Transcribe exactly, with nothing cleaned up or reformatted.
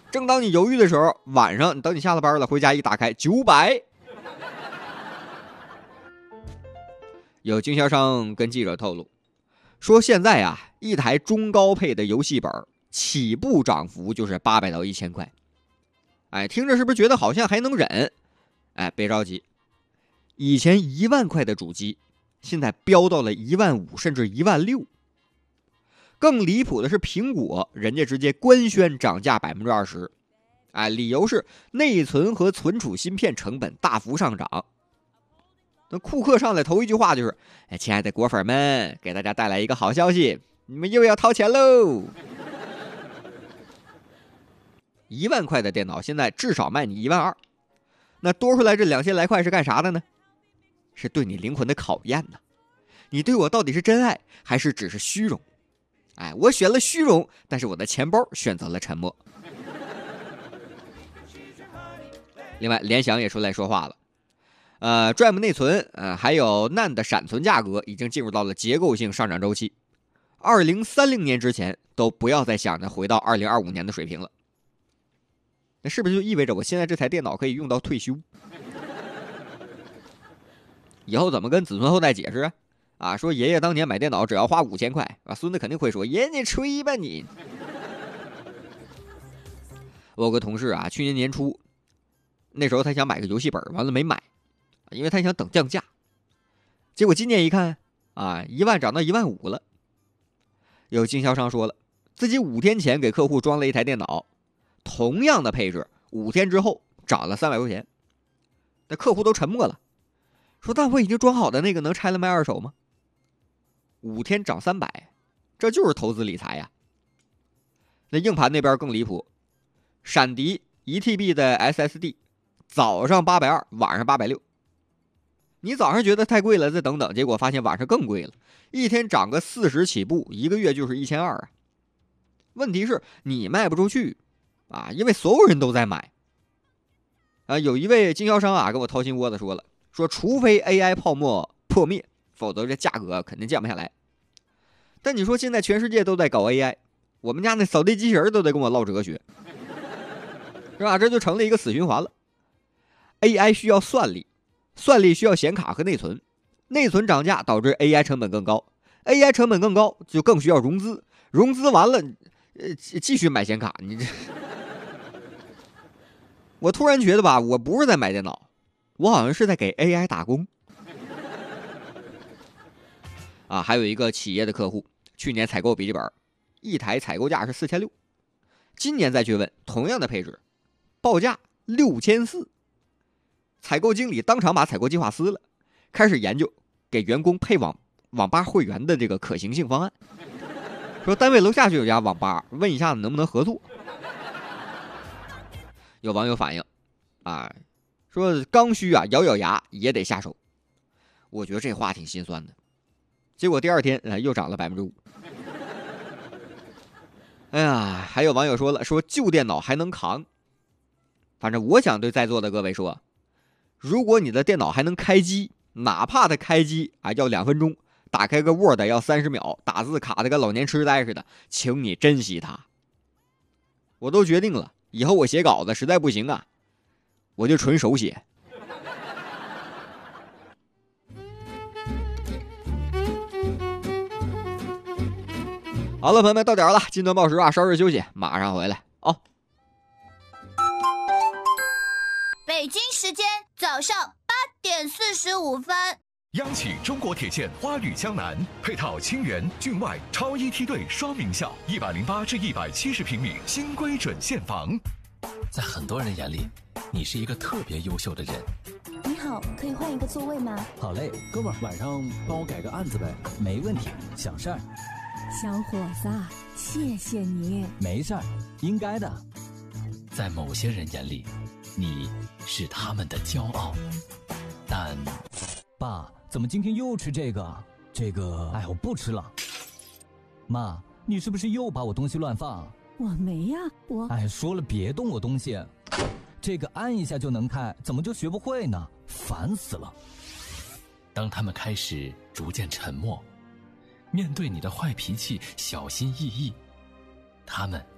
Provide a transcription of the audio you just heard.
正当你犹豫的时候，晚上等你下了班了，回家一打开九百。有经销商跟记者透露说，现在啊，一台中高配的游戏本起步涨幅就是八百到一千块。哎，听着是不是觉得好像还能忍？哎，别着急，以前一万块的主机，现在飙到了一万五，甚至一万六。更离谱的是，苹果人家直接官宣涨价百分之二十，哎，理由是内存和存储芯片成本大幅上涨。那库克上来头一句话就是：“哎，亲爱的果粉们，给大家带来一个好消息，你们又要掏钱喽！一万块的电脑现在至少卖你一万二，那多出来这两千来块是干啥的呢？是对你灵魂的考验呢。你对我到底是真爱，还是只是虚荣？哎，我选了虚荣，但是我的钱包选择了沉默。”另外，联想也出来说话了。呃 ，D R A M 内存，呃，还有 N A N D 的闪存价格已经进入到了结构性上涨周期，二零三零年之前都不要再想着回到二零二五年的水平了。那是不是就意味着我现在这台电脑可以用到退休？以后怎么跟子孙后代解释啊？啊，说爷爷当年买电脑只要花五千块，啊，孙子肯定会说：“爷你吹吧你！”我有个同事啊，去年年初，那时候他想买个游戏本，完了没买。因为他想等降价，结果今年一看啊，一万涨到一万五了。有经销商说了，自己五天前给客户装了一台电脑，同样的配置，五天之后涨了三百块钱。那客户都沉默了，说：“但我已经装好的那个能拆了卖二手吗？”五天涨三百，这就是投资理财呀。那硬盘那边更离谱，闪迪一 T B 的 S S D， 早上八百二，晚上八百六。你早上觉得太贵了，再等等，结果发现晚上更贵了，一天涨个四十起步，一个月就是一千二啊。问题是你卖不出去啊，因为所有人都在买啊。有一位经销商啊跟我掏心窝子说了，说除非 A I 泡沫破灭，否则这价格肯定降不下来。但你说现在全世界都在搞 A I， 我们家那扫地机器人都在跟我唠哲学，是吧？这就成了一个死循环了。A I 需要算力，算力需要显卡和内存，内存涨价导致 A I 成本更高 ，A I 成本更高就更需要融资，融资完了，呃，继续买显卡。你这，我突然觉得吧，我不是在买电脑，我好像是在给 A I 打工。啊，还有一个企业的客户，去年采购笔记本，一台采购价是四千六，今年再去问，同样的配置，报价六千四。采购经理当场把采购计划撕了，开始研究给员工配网网吧会员的这个可行性方案。说单位楼下就有家网吧，问一下能不能合作。有网友反映，啊，说刚需啊，咬咬牙也得下手。我觉得这话挺心酸的。结果第二天，呃、又涨了百分之五。哎呀，还有网友说了，说旧电脑还能扛。反正我想对在座的各位说，如果你的电脑还能开机，哪怕它开机啊要两分钟，打开个 Word 要三十秒，打字卡的跟老年痴呆似的，请你珍惜它。我都决定了，以后我写稿子实在不行啊，我就纯手写。好了，朋友们，到点了，金端报时啊，稍事休息，马上回来哦。 北京时间早上八点四十五分， 央企中国铁建花旅江南配套清源郡外超一梯队双名校，一百零八至一百七十平米新规准现房。 在很多人眼里，你是一个特别优秀的人。 你好，可以换一个座位吗？ 好嘞，哥们儿，晚上帮我改个案子呗。没问题，小事儿。 小伙子，谢谢你。 没事儿，应该的。 在某些人眼里，你是他们的骄傲，但爸，怎么今天又吃这个？这个，哎，我不吃了。妈，你是不是又把我东西乱放？ 我没呀，我…… 哎，说了别动我东西。这个按一下就能开，怎么就学不会呢？烦死了。 当他们开始逐渐沉默，面对你的坏脾气小心翼翼，他们